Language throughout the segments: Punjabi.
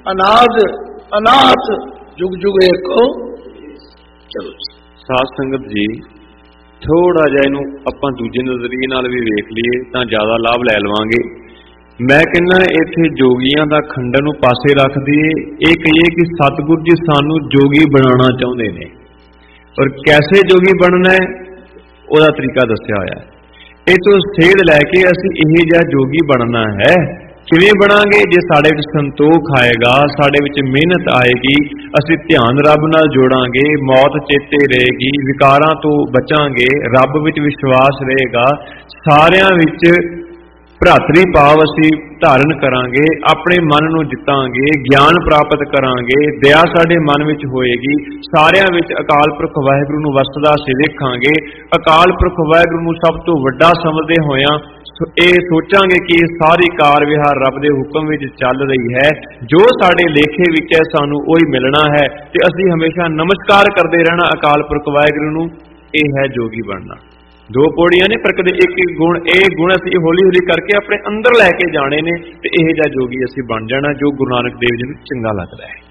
अनाद अनाथ जुग जुग एको। चलो साध संगत जी, थोड़ा जिहा इहनूं आपां दूजे नज़रिए नाल भी वेख लईए तां ज़्यादा लाभ लै लवांगे। मैं कहना इत्थे जोगियां दा खंडन नूं पासे रख दईए, इह कहीए कि सतगुरु जी सानूं जोगी बनाना चाहुंदे ने, और कैसे जोगी बनना है ਉਹਦਾ तरीका दस्सिया होया है। ਇਹ ਤੋਂ ਸੇਧ ਲੈ ਕੇ ਅਸੀਂ ਇਹ ਜਿਹਾ जोगी बनना है। किवें बनांगे? जे साडे विच संतोख आएगा, साडे विच मेहनत आएगी, असीं ध्यान रब नाल जोड़ांगे, मौत चेते रहेगी, विकारां तो बचांगे, रब विच विश्वास रहेगा, सारियां विच भरातरी भाव असीं धारण करांगे, अपने मन नूं जितांगे, ज्ञान प्राप्त करांगे, दया साडे मन विच होएगी, सारियां विच अकाल पुरख वाहिगुरू नूं वसदा असीं वेखांगे। अकाल पुरख वाहिगुरू नूं सब तो वड्डा समझदे होइआं ਇਹ सोचांगे कि सारी कार विहार रब दे हुक्म विच चल रही है, जो साडे लेखे विच है सानू ओही मिलना है, ते असीं हमेशा नमस्कार करते रहना अकाल पुरख वाहिगुरू नूं। ਇਹ है जोगी बनना। दो पौड़ियां ने, पर कदे एक एक गुण, ਇਹ गुण ਅਸੀਂ ਹੌਲੀ ਹੌਲੀ ਕਰਕੇ ਆਪਣੇ ਅੰਦਰ ਲੈ ਕੇ ਜਾਣੇ ਨੇ, ਤੇ ਇਹ ਜਿਹਾ जोगी ਅਸੀਂ ਬਣ ਜਾਣਾ ਜੋ ਗੁਰੂ ਨਾਨਕ ਦੇਵ ਜੀ ਨੂੰ ਚੰਗਾ ਲੱਗਦਾ ਹੈ।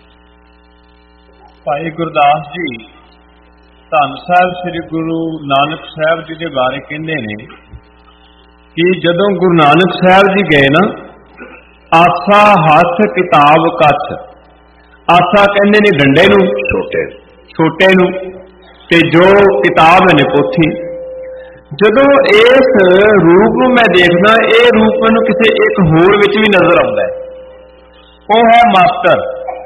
ਭਾਈ ਗੁਰਦਾਸ ਜੀ ਧੰਨ ਸਾਹਿਬ ਸ੍ਰੀ ਗੁਰੂ ਨਾਨਕ ਸਾਹਿਬ ਜੀ ਦੇ ਬਾਰੇ ਕਹਿੰਦੇ ਨੇ कि जदों गुरु नानक साहब जी गए ना, आसा हथ किताब कछ, आसा कहते ने डंडे नूं, छोटे नूं, ते जो किताब ने पोथी। जदों इस रूप नूं मैं देखना, ये रूप मैनूं किसी एक होर विच भी नजर आउंदा है। वो है मास्टर।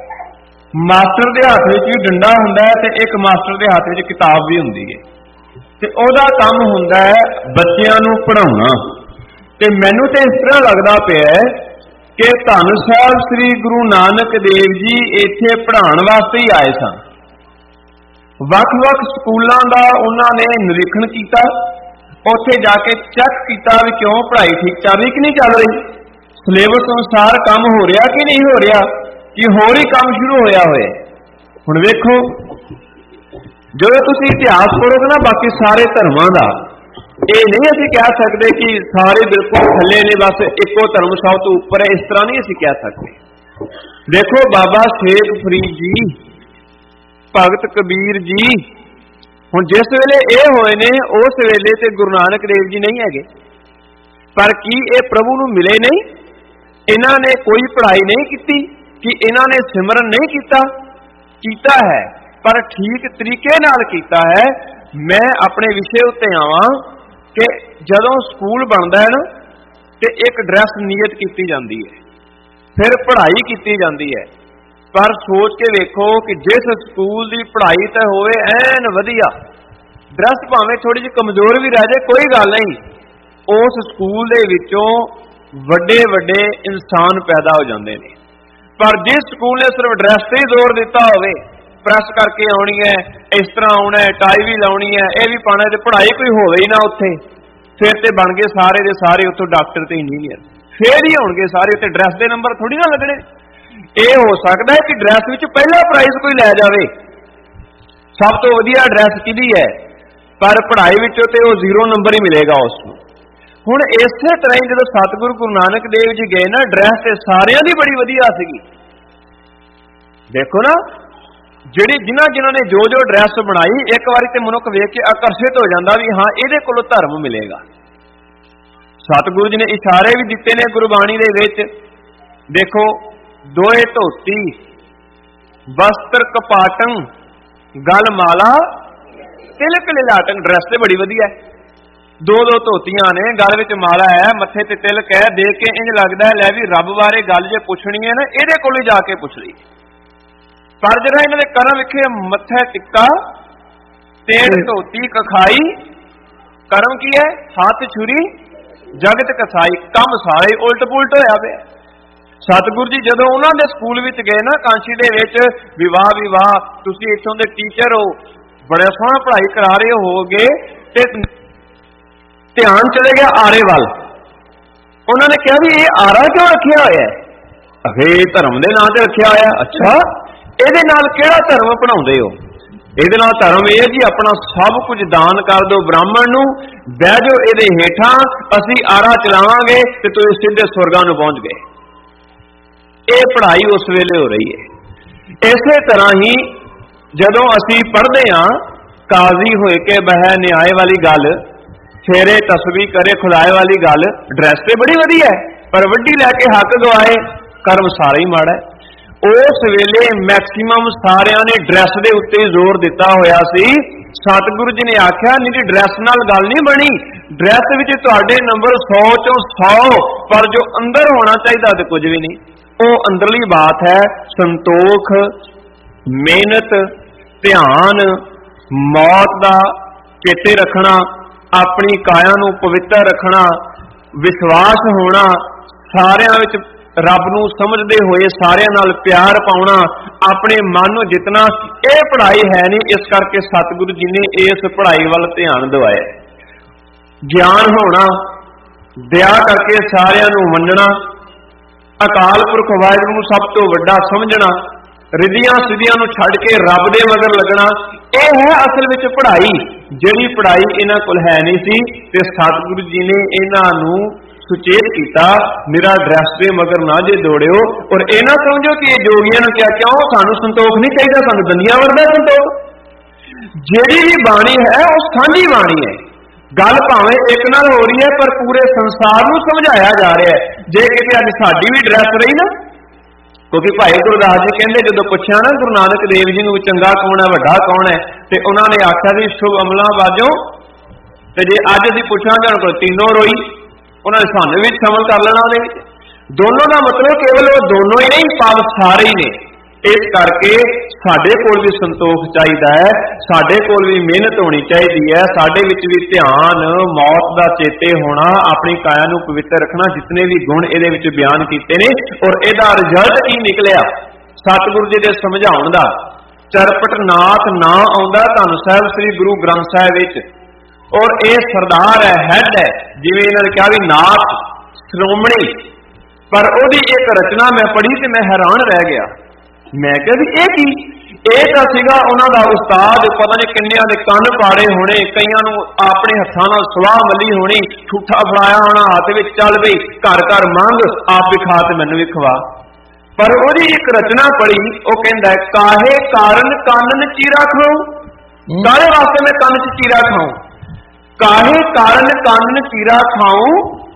मास्टर दे हत्थ विच भी डंडा हुंदा है, ते एक मास्टर दे हत्थ विच किताब भी हुंदी है, ते ओहदा काम हुंदा है बच्चिआं नूं पढ़ाउणा। ते मैनू तो इस तरह लगता पिया कि धन साहब श्री गुरु नानक देव जी इत्थे पढ़ाने वास्ते ही आए सन। वख-वख स्कूलों का उन्होंने निरीक्षण किया, उत्थे जाके चेक किया भी क्यों पढ़ाई ठीक चल रही कि नहीं चल रही, सिलेबस अनुसार काम हो रहा कि नहीं हो रहा, कि होर ही काम शुरू होया होए। हुण वेखो, जो तुसीं इतिहास पढ़ोगे ना बाकी सारे धर्मां दा, ये नहीं असीं कह सकते कि सारे बिल्कुल थले ने, बस एको धर्म सब तो उपर है, इस तरह नहीं असीं कह सकते। देखो बाबा शेख फरीद जी, भगत कबीर जी, हुण जिस वेले ये होए ने उस वेले ते गुरु नानक देव जी नहीं हैगे, पर की ये प्रभु नूं मिले नहीं? इन्हां ने कोई पढ़ाई नहीं की कि इन्हां ने सिमरन नहीं कीता है, पर ठीक तरीके नाल कीता है। मैं अपने विषय उत्ते आवां कि जदों स्कूल बनता है ना, तो एक ड्रैस नियत की जाती है, फिर पढ़ाई की जाती है, पर सोच के वेखो कि जिस स्कूल की पढ़ाई तो होवे ऐन वधिया, ड्रैस भावें थोड़ी जी कमजोर भी रह जाए कोई गल नहीं, उस स्कूल दे विचों वड्डे वड्डे इंसान पैदा हो जाते हैं। पर जिस स्कूल ने सिर्फ ड्रैस ते ही जोर दिता होवे, प्रेस करके आनी है, इस तरह आना है, टाई भी लानी है, यह भी पाना है, पढ़ाई कोई होवे ही ना उत्थे, फिर तो बन गए सारे दे सारे उत्थों डॉक्टर ते इंजीनियर, फिर ही होणगे सारे, उत्ते ड्रैस के नंबर थोड़ी ना लगने। ये हो सकता है कि ड्रैस विच पहला प्राइज कोई लै जाए, सब तो वधिया ड्रैस किहदी है, पर पढ़ाई विचों ते वो 0 नंबर ही मिलेगा उसनूं। हुण इस तरह ही जदों सतगुरु गुरु नानक देव जी गए ना, ड्रैस ते सारियां दी बड़ी वधिया सीगी। देखो ना, जिन्हां ने जो ड्रैस बनाई, एक बारी ते मनुख वेख के आकर्षित हो जाता भी हाँ इहदे कोलों धर्म मिलेगा। सतगुरु जी ने इशारे भी दिते ने गुरबाणी दे विच, देखो दोए धोती वस्त्र कपाटन गल माला तिलक लिलाटन, ड्रैस ते बड़ी वधिया है, 2-2 धोतियां ने, गल विच माला है, मत्थे ते तिलक है, देख के इंज लगदा है लै भी रब बारे गल जे पुछनी है ना इहदे कोल जाके पुछ ली। पर जरा इन्होंने करम विखे मत्थे टिक्का तेल धोती कखाई, करम की है हाथ छुरी जगत कसाई, कम सारे उल्ट पुलट होया पे। सतगुरु जी जदों उन्होंने स्कूल विच गए ना कांशी दे विच, विवाह तुसीं इत्थों दे टीचर हो, बड़ा सोहना पढ़ाई करा रहे होगे, ते ध्यान चले गया आरे वाल। उन्होंने कहा भी ये आरा क्यों रखिया होया है? अगे धर्म के नाम से रखिया होया। अच्छा ਇਹਦੇ ਨਾਲ ਕਿਹੜਾ ਧਰਮ ਅਪਣਾਉਂਦੇ ਹੋ? ਇਹਦੇ ਨਾਲ ਧਰਮ ਇਹ ਜੀ ਆਪਣਾ ਸਭ ਕੁਝ ਦਾਨ ਕਰ ਦਿਓ ਬ੍ਰਾਹਮਣ ਨੂੰ, ਬਹਿ ਜਾਓ ਇਹਦੇ ਹੇਠਾਂ, ਅਸੀਂ ਆਰਾ ਚਲਾਵਾਂਗੇ ਤੇ ਤੁਸੀਂ ਸਿੱਧੇ ਸੁਰਗਾਂ ਨੂੰ ਪਹੁੰਚ ਗਏ। ਇਹ ਪੜ੍ਹਾਈ ਉਸ ਵੇਲੇ ਹੋ ਰਹੀ ਹੈ। ਇਸੇ ਤਰ੍ਹਾਂ ਹੀ ਜਦੋਂ ਅਸੀਂ ਪੜ੍ਹਦੇ ਹਾਂ ਕਾਜ਼ੀ ਹੋਏ ਕੇ ਬਹਿ ਨਿਆਏ ਵਾਲੀ ਗੱਲ, ਫੇਰੇ ਤਸਬੀਹ ਕਰੇ ਖੁਦਾਏ ਵਾਲੀ ਗੱਲ, ਡਰੈਸ ਤੇ ਬੜੀ ਵਧੀਆ ਹੈ ਪਰ ਵੱਡੀ ਲੈ ਕੇ ਹੱਕ ਗਵਾਏ, ਕਰਮ ਸਾਰਾ ਹੀ ਮਾੜਾ ਹੈ। ਉਸ ਵੇਲੇ ਮੈਕਸਿਮਮ ਸਾਰਿਆਂ ਨੇ ਡਰੈਸ ਦੇ ਉੱਤੇ ਜ਼ੋਰ ਦਿੱਤਾ ਹੋਇਆ ਸੀ। ਸਤਿਗੁਰੂ ਜੀ ਨੇ ਆਖਿਆ ਨਹੀਂ ਜੀ ਡਰੈਸ ਨਾਲ ਗੱਲ ਨਹੀਂ ਬਣੀ, ਡਰੈਸ ਵਿੱਚ ਤੁਹਾਡੇ ਨੰਬਰ 100 ਚੋਂ 100, ਪਰ ਜੋ ਅੰਦਰ ਹੋਣਾ ਚਾਹੀਦਾ ਤੇ ਕੁਝ ਵੀ ਨਹੀਂ। ਉਹ ਅੰਦਰਲੀ ਬਾਤ ਹੈ ਸੰਤੋਖ, ਮਿਹਨਤ, ਧਿਆਨ, ਮੌਤ ਦਾ ਚੇਤੇ ਰੱਖਣਾ, ਆਪਣੀ ਕਾਇਆ ਨੂੰ ਪਵਿੱਤਰ ਰੱਖਣਾ, ਵਿਸ਼ਵਾਸ ਹੋਣਾ, ਸਾਰਿਆਂ ਵਿੱਚ ਰੱਬ ਨੂੰ ਸਮਝਦੇ ਹੋਏ ਸਾਰਿਆਂ ਨਾਲ ਪਿਆਰ ਪਾਉਣਾ, ਆਪਣੇ ਮਨ ਨੂੰ ਜਿੱਤਣਾ। ਇਹ ਪੜ੍ਹਾਈ ਹੈ ਨਹੀਂ, ਇਸ ਕਰਕੇ ਸਤਿਗੁਰੂ ਜੀ ਨੇ ਇਸ ਪੜ੍ਹਾਈ ਵੱਲ ਧਿਆਨ ਦਿਵਾਇਆ। ਗਿਆਨ ਹੋਣਾ, ਦਇਆ ਕਰਕੇ ਸਾਰਿਆਂ ਨੂੰ ਮੰਨਣਾ, ਅਕਾਲ ਪੁਰਖ ਵਾਹਿਗੁਰੂ ਨੂੰ ਸਭ ਤੋਂ ਵੱਡਾ ਸਮਝਣਾ, ਰਿਧੀਆਂ ਸਿੱਧੀਆਂ ਨੂੰ ਛੱਡ ਕੇ ਰੱਬ ਦੇ ਮਗਰ ਲੱਗਣਾ, ਇਹ ਹੈ ਅਸਲ ਵਿੱਚ ਪੜ੍ਹਾਈ। ਜਿਹੜੀ ਪੜ੍ਹਾਈ ਇਹਨਾਂ ਕੋਲ ਹੈ ਨਹੀਂ ਸੀ ਤੇ ਸਤਿਗੁਰੂ ਜੀ ਨੇ ਇਹਨਾਂ ਨੂੰ ਸੁਚੇਤ ਕੀਤਾ, ਮੇਰਾ ਡਰੈਸ ਦੇ ਮਗਰ ਨਾ ਜੇ ਦੌੜਿਓ। ਔਰ ਇਹ ਨਾ ਸਮਝੋ ਕਿ ਇਹ ਜੋਗੀਆਂ ਨੂੰ ਕਿਹਾ ਕਿਉਂ ਸਾਨੂੰ ਸੰਤੋਖ ਨਹੀਂ ਚਾਹੀਦਾ, ਸਾਨੂੰ ਦੰਦੀਆਂ ਵਰਦਾ ਸੰਤੋਖ। ਜਿਹੜੀ ਵੀ ਬਾਣੀ ਹੈ ਉਹ ਸਾਂਝੀ ਬਾਣੀ ਹੈ। ਗੱਲ ਭਾਵੇਂ ਇੱਕ ਨਾਲ ਹੋ ਰਹੀ ਹੈ ਪਰ ਪੂਰੇ ਸੰਸਾਰ ਨੂੰ ਸਮਝਾਇਆ ਜਾ ਰਿਹਾ ਹੈ। ਜੇ ਕਿਤੇ ਅੱਜ ਸਾਡੀ ਵੀ ਡਰੈਸ ਰਹੀ ਨਾ, ਕਿਉਂਕਿ ਭਾਈ ਗੁਰਦਾਸ ਜੀ ਕਹਿੰਦੇ ਜਦੋਂ ਪੁੱਛਿਆ ਨਾ ਗੁਰੂ ਨਾਨਕ ਦੇਵ ਜੀ ਨੂੰ ਚੰਗਾ ਕੌਣ ਹੈ ਵੱਡਾ ਕੌਣ ਹੈ, ਤੇ ਉਹਨਾਂ ਨੇ ਆਖਿਆ ਵੀ ਸ਼ੁਭ ਅਮਲਾਂ ਬਾਝੋਂ। ਤੇ ਜੇ ਅੱਜ ਅਸੀਂ ਪੁੱਛਾਂਗੇ ਉਹਨਾਂ ਕੋਲ ਤਿੰਨੋਂ ਰੋਈ, ਉਹਨਾਂ ਨੇ ਸਾਨੂੰ ਵੀ ਸ਼ਾਮਲ ਕਰ ਲੈਣਾ ਉਹਦੇ ਵਿੱਚ। ਦੋਨੋਂ ਦਾ ਮਤਲਬ ਕੇਵਲ ਉਹ ਦੋਨੋਂ ਹੀ ਨਹੀਂ, ਪਦ ਸਾਰੇ ਹੀ ਨੇ। ਇਸ ਕਰਕੇ ਸਾਡੇ ਕੋਲ ਵੀ ਸੰਤੋਖ ਚਾਹੀਦਾ ਹੈ, ਸਾਡੇ ਕੋਲ ਵੀ ਮਿਹਨਤ ਹੋਣੀ ਚਾਹੀਦੀ ਹੈ, ਸਾਡੇ ਵਿੱਚ ਵੀ ਧਿਆਨ, ਮੌਤ ਦਾ ਚੇਤੇ ਹੋਣਾ, ਆਪਣੀ ਕਾਇਆ ਨੂੰ ਪਵਿੱਤਰ ਰੱਖਣਾ, ਜਿਤਨੇ ਵੀ ਗੁਣ ਇਹਦੇ ਵਿੱਚ ਬਿਆਨ ਕੀਤੇ ਨੇ। ਔਰ ਇਹਦਾ ਰਿਜ਼ਲਟ ਕੀ ਨਿਕਲਿਆ ਸਤਿਗੁਰੂ ਜੀ ਦੇ ਸਮਝਾਉਣ ਦਾ। ਚਰਪਟ ਨਾਥ ਨਾਂ ਆਉਂਦਾ ਧੰਨ ਸਾਹਿਬ ਸ੍ਰੀ ਗੁਰੂ ਗ੍ਰੰਥ ਸਾਹਿਬ ਵਿੱਚ। ਔਰ ਇਹ ਸਰਦਾਰ ਹੈ, ਹੈਡ ਹੈ, ਜਿਵੇਂ ਇਹਨਾਂ ਨੇ ਕਿਹਾ ਵੀ ਨਾਥ ਸ਼੍ਰੋਮਣੀ। ਪਰ ਉਹਦੀ ਇੱਕ ਰਚਨਾ ਮੈਂ ਪੜ੍ਹੀ ਤੇ ਮੈਂ ਹੈਰਾਨ ਰਹਿ ਗਿਆ। ਮੈਂ ਕਿਹਾ ਵੀ ਇਹ ਕੀ? ਇਹ ਤਾਂ ਸੀਗਾ ਉਹਨਾਂ ਦਾ ਉਸਤਾਦ, ਪਤਾ ਨਹੀਂ ਕਿੰਨਿਆਂ ਦੇ ਕੰਨ ਪਾੜੇ ਹੋਣੇ, ਕਈਆਂ ਨੂੰ ਆਪਣੇ ਹੱਥਾਂ ਨਾਲ ਸਵਾਹ ਮੱਲੀ ਹੋਣੀ, ਠੂਠਾ ਫੜਾਇਆ ਹੋਣਾ ਹੱਥ ਵਿੱਚ, ਚੱਲ ਬਈ ਘਰ ਘਰ ਮੰਗ, ਆਪ ਵੀ ਖਾ ਤੇ ਮੈਨੂੰ ਵੀ ਖਵਾ। ਪਰ ਉਹਦੀ ਇੱਕ ਰਚਨਾ ਪੜ੍ਹੀ, ਉਹ ਕਹਿੰਦਾ ਕਾਹੇ ਕਾਰਨ ਕੰਨ ਚੀਰਾ ਖਾਉ। ਕਾਹਦੇ ਵਾਸਤੇ ਮੈਂ ਕੰਨ ਚ ਚੀਰਾ ਖਾਉ? ਕਾਹੇ ਕਾਰਨ ਕੰਨ ਚੀਰਾ ਖਾਉ,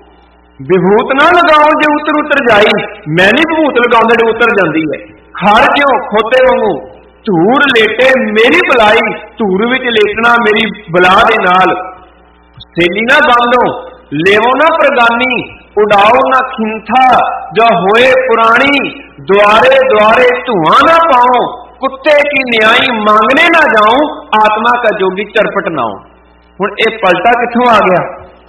ਵਿਭੂਤ ਨਾ ਲਗਾਓ ਜੇ ਉਤਰ ਉਤਰ ਜਾਈ। ਮੈਂ ਨਹੀਂ ਵਿਭੂਤ ਲਗਾਉਂਦਾ ਜੇ ਉਤਰ ਜਾਂਦੀ ਹੈ। ਖੜ ਕਿਉਂ ਖੋਤੇ ਵਾਂਗੂ ਧੂੜ ਲੇਟੇ ਮੇਰੀ ਬੁਲਾਈ, ਧੂੜ ਵਿੱਚ ਲੇਟਣਾ ਮੇਰੀ ਬਲਾ ਦੇ ਨਾਲ। ਸੇਲੀ ਨਾ ਬੰਦੋ ਲੇਵੋ ਨਾ ਪ੍ਰਗਾਨੀ, ਉਡਾਓ ਨਾ ਖਿੰਥਾ ਜੋ ਹੋਏ ਪੁਰਾਣੀ। ਦੁਆਰੇ ਦੁਆਰੇ ਧੂਆਂ ਨਾ ਪਾਓ, ਕੁੱਤੇ ਕੀ ਨਿਆਈ ਮੰਗਨੇ ਨਾ ਜਾਓ। ਆਤਮਾ ਕਾ ਜੋਗੀ ਚਰਪਟ ਨਾ ਹੋ। ਹੁਣ ਇਹ ਪਲਟਾ ਕਿੱਥੋਂ ਆ ਗਿਆ?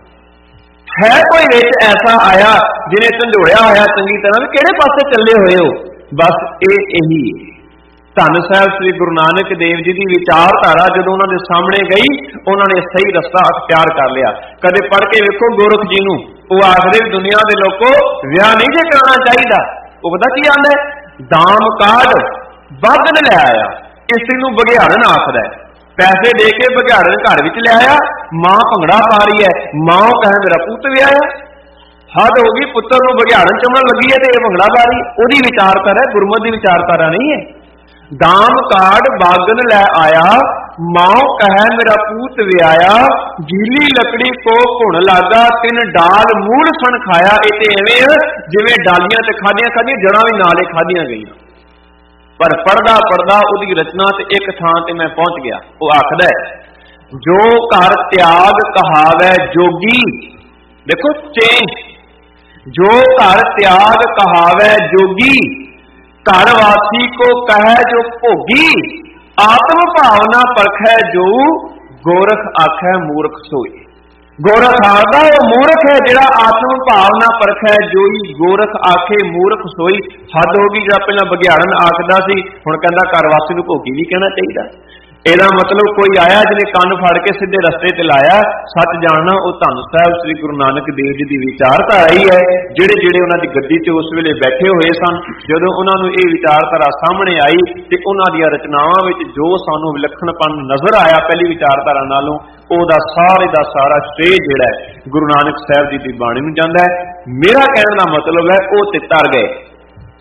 ਹੈ ਕੋਈ ਵਿੱਚ ਐਸਾ ਆਇਆ ਜਿਹਨੇ ਝੰਡੋੜਿਆ ਹੋਇਆ ਚੰਗੀ ਤਰ੍ਹਾਂ ਵੀ ਕਿਹੜੇ ਪਾਸੇ ਚੱਲੇ ਹੋਏ ਹੋ? ਬਸ ਇਹੀ ਧੰਨ ਸਾਹਿਬ ਸ੍ਰੀ ਗੁਰੂ ਨਾਨਕ ਦੇਵ ਜੀ ਦੀ ਵਿਚਾਰਧਾਰਾ ਜਦੋਂ ਉਹਨਾਂ ਦੇ ਸਾਹਮਣੇ ਗਈ, ਉਹਨਾਂ ਨੇ ਸਹੀ ਰਸਤਾ ਅਖਤਿਆਰ ਕਰ ਲਿਆ। ਕਦੇ ਪੜ੍ਹ ਕੇ ਵੇਖੋ ਗੁਰਖ ਜੀ ਨੂੰ, ਉਹ ਆਖਦੇ ਦੁਨੀਆ ਦੇ ਲੋਕੋ ਵਿਆਹ ਨਹੀਂ ਜੇ ਕਰਾਉਣਾ ਚਾਹੀਦਾ। ਉਹ ਪਤਾ ਕੀ ਆਂਦਾ? ਦਾਮ ਕਾਢ ਬਾਦਨ ਲੈ ਆਇਆ, ਇਸਤਰੀ ਨੂੰ ਬਘਿਆੜਨ ਆਖਦਾ। ਪੈਸੇ ਦੇ ਕੇ ਬਘਿਆੜਨ ਘਰ ਵਿੱਚ ਲਿਆਇਆ, ਮਾਂ ਭੰਗੜਾ ਪਾ ਰਹੀ ਹੈ, ਮਾਂ ਕਹੇ ਮੇਰਾ ਪੁੱਤ ਵਿਆਹਿਆ। ਹੱਦ ਹੋ ਗਈ, ਪੁੱਤਰ ਨੂੰ ਬਘਿਆੜਨ ਚਮਣ ਲੱਗੀ ਹੈ ਤੇ ਇਹ ਭੰਗੜਾ ਪਾ ਰਹੀ। ਉਹਦੀ ਵਿਚਾਰਧਾਰਾ ਹੈ, ਗੁਰਮਤਿ ਦੀ ਵਿਚਾਰਧਾਰਾ ਨਹੀਂ ਹੈ। ਦਾਮ ਕਾਢ ਬਾਗਨ ਲੈ ਆਇਆ, ਮਾਂ ਕਹੇ ਮੇਰਾ ਪੂਤ ਵਿਆਇਆ। ਗੀਲੀ ਲੱਕੜੀ ਕੋ ਘੁਣ ਲਾਗਾ, ਤਿੰਨ ਡਾਲ ਮੂਲ ਸਣ ਖਾਇਆ। ਇਹ ਤੇ ਐਵੇਂ ਜਿਵੇਂ ਡਾਲੀਆਂ ਤੇ ਖਾਧੀਆਂ ਜੜਾਂ ਵੀ ਨਾਲੇ ਖਾਧੀਆਂ ਗਈਆਂ। ਪਰ ਪੜਦਾ ਪੜਦਾ ਉਹਦੀ ਰਚਨਾ ਤੇ ਇੱਕ ਥਾਂ ਤੇ ਮੈਂ ਪਹੁੰਚ ਗਿਆ। ਉਹ ਆਖਦਾ ਜੋ ਘਰ ਤਿਆਗ ਕਹਾਵੈ ਜੋਗੀ। ਦੇਖੋ ਚੇਂਜ, ਜੋ ਘਰ ਤਿਆਗ ਕਹਾਵੈ ਜੋਗੀ, ਘਰ ਵਾਸੀ ਕੋ ਕਹੈ ਜੋ ਭੋਗੀ। ਆਤਮ ਭਾਵਨਾ ਪਰਖੈ ਜੋ, ਗੋਰਖ ਆਖੈ ਮੂਰਖ ਸੋਈ। ਗੋਰਖ ਆਖਦਾ ਉਹ ਮੂਰਖ ਹੈ ਜਿਹੜਾ ਆਤਮ ਭਾਵਨਾ ਪਰਖੈ ਜੋਈ, ਗੋਰਖ ਆਖੇ ਮੂਰਖ ਸੋਈ। ਹੱਦ ਹੋ ਗਈ, ਜਿਹੜਾ ਪਹਿਲਾਂ ਬਘਿਆੜਨ ਆਖਦਾ ਸੀ ਹੁਣ ਕਹਿੰਦਾ ਘਰ ਵਾਸੀ ਨੂੰ ਭੋਗੀ ਵੀ ਕਹਿਣਾ ਚਾਹੀਦਾ। ਇਹਦਾ ਮਤਲਬ ਕੋਈ ਆਇਆ ਜਿਹਨੇ ਕੰਨ ਫੜ ਕੇ ਸਿੱਧੇ ਰਸਤੇ ਤੇ ਲਾਇਆ। ਸੱਚ ਜਾਣਨਾ ਉਹ ਧੰਨ ਸਾਹਿਬ ਸ੍ਰੀ ਗੁਰੂ ਨਾਨਕ ਦੇਵ ਜੀ ਦੀ ਵਿਚਾਰਧਾਰਾ ਹੀ ਹੈ। ਜਿਹੜੇ ਉਹਨਾਂ ਦੀ ਗੱਦੀ ਤੇ ਉਸ ਵੇਲੇ ਬੈਠੇ ਹੋਏ ਸਨ, ਜਦੋਂ ਉਹਨਾਂ ਨੂੰ ਇਹ ਵਿਚਾਰਧਾਰਾ ਸਾਹਮਣੇ ਆਈ ਤੇ ਉਹਨਾਂ ਦੀਆਂ ਰਚਨਾਵਾਂ ਵਿੱਚ ਜੋ ਸਾਨੂੰ ਵਿਲੱਖਣਪਣ ਨਜ਼ਰ ਆਇਆ ਪਹਿਲੀ ਵਿਚਾਰਧਾਰਾ ਨਾਲੋਂ, ਉਹਦਾ ਸਾਰੇ ਦਾ ਸਾਰਾ ਸ਼੍ਰੇਅ ਜਿਹੜਾ ਹੈ ਗੁਰੂ ਨਾਨਕ ਸਾਹਿਬ ਜੀ ਦੀ ਬਾਣੀ ਨੂੰ ਜਾਂਦਾ ਹੈ। ਮੇਰਾ ਕਹਿਣ ਦਾ ਮਤਲਬ ਹੈ ਉਹ ਤੇ ਤਰ ਗਏ।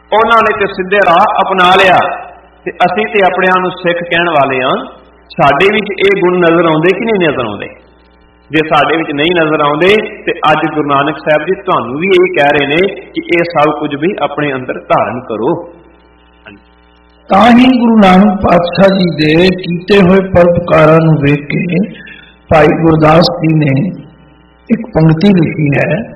ਉਹਨਾਂ ਨੇ ਤੇ ਸਿੱਧੇ ਰਾਹ ਅਪਣਾ ਲਿਆ, ਤੇ ਅਸੀਂ ਤੇ ਆਪਣਿਆਂ ਨੂੰ ਸਿੱਖ ਕਹਿਣ ਵਾਲੇ ਹਾਂ। ਸਾਡੇ ਵਿੱਚ ਇਹ ਗੁਣ ਨਜ਼ਰ ਆਉਂਦੇ ਕਿ ਨਹੀਂ ਨਜ਼ਰ ਆਉਂਦੇ? ਜੇ ਸਾਡੇ ਵਿੱਚ ਨਹੀਂ ਨਜ਼ਰ ਆਉਂਦੇ ਤੇ ਅੱਜ ਗੁਰੂ ਨਾਨਕ ਸਾਹਿਬ ਜੀ ਤੁਹਾਨੂੰ ਵੀ ਇਹ ਕਹਿ ਰਹੇ ਨੇ ਕਿ ਇਹ ਸਭ ਕੁਝ ਵੀ ਆਪਣੇ ਅੰਦਰ ਧਾਰਨ ਕਰੋ। ਤਾਂ ਹੀ ਗੁਰੂ ਨਾਨਕ ਪਾਤਸ਼ਾਹ ਜੀ ਦੇ ਕੀਤੇ ਹੋਏ ਪਰਉਪਕਾਰਾਂ ਨੂੰ ਵੇਖ ਕੇ ਭਾਈ ਗੁਰਦਾਸ ਜੀ ਨੇ ਇੱਕ ਪੰਕਤੀ ਲਿਖੀ ਹੈ,